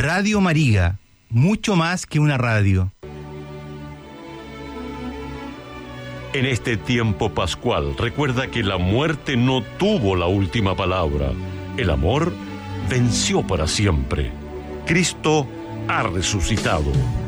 Radio Mariga, mucho más que una radio. En este tiempo pascual, recuerda que la muerte no tuvo la última palabra. El amor venció para siempre. Cristo ha resucitado.